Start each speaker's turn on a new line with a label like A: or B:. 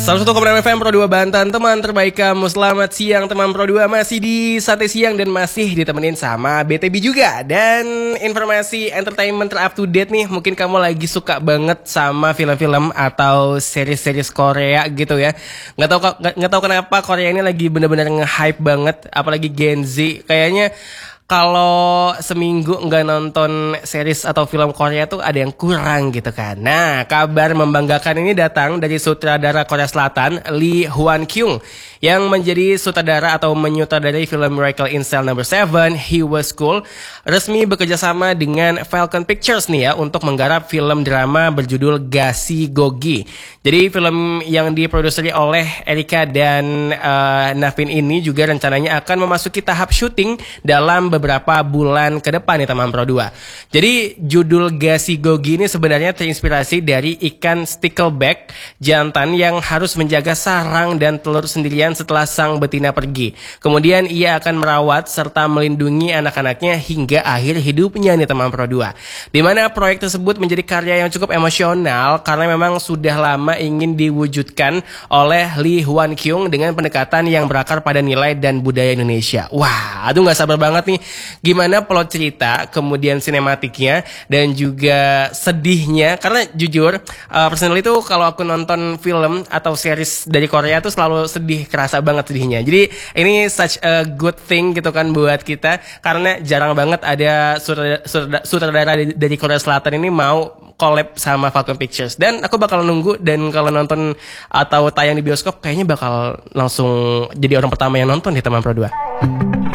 A: 101,6 FM Pro 2 Banten, teman terbaik kamu. Selamat siang teman Pro 2, masih di Sate Siang dan masih ditemenin sama BTB juga. Dan informasi entertainment ter-up to date nih, mungkin kamu lagi suka banget sama film-film atau series-series Korea gitu ya. Nggak tahu kenapa Korea ini lagi bener-bener nge-hype banget, apalagi Gen Z. Kayaknya kalau seminggu nggak nonton series atau film Korea tuh ada yang kurang gitu kan. Nah, kabar membanggakan ini datang dari sutradara Korea Selatan, Lee Hwan Kyung, yang menjadi sutradara atau menyutradarai film Miracle in Cell No. 7, He Was Cool, resmi bekerjasama dengan Falcon Pictures nih ya untuk menggarap film drama berjudul Gasi Gogi. Jadi film yang diproduseri oleh Erika dan Navin ini juga rencananya akan memasuki tahap syuting dalam beberapa bulan ke depan nih teman Pro 2. Jadi judul Gasi Gogi ini sebenarnya terinspirasi dari ikan stickleback jantan yang harus menjaga sarang dan telur sendirian setelah sang betina pergi. Kemudian ia akan merawat serta melindungi anak-anaknya hingga akhir hidupnya nih teman Pro 2. Di mana proyek tersebut menjadi karya yang cukup emosional karena memang sudah lama ingin diwujudkan oleh Lee Hwan Kyung dengan pendekatan yang berakar pada nilai dan budaya Indonesia. Wah, aduh gak sabar banget nih gimana plot cerita, kemudian sinematiknya, dan juga sedihnya. Karena jujur, personally itu kalau aku nonton film atau series dari Korea tuh selalu sedih, kerasa banget sedihnya. Jadi ini such a good thing gitu kan buat kita, karena jarang banget ada sutradara dari Korea Selatan ini mau collab sama Falcon Pictures. Dan aku bakal nunggu, dan kalau nonton atau tayang di bioskop kayaknya bakal langsung jadi orang pertama yang nonton di teman Pro 2.